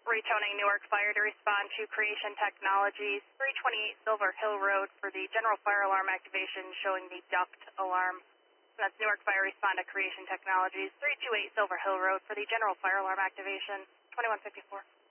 retoning Newark Fire to respond to Creation Technologies, 328 Silver Hill Road for the general fire alarm activation showing the duct alarm. That's Newark Fire respond to Creation Technologies, 328 Silver Hill Road for the general fire alarm activation, 2154.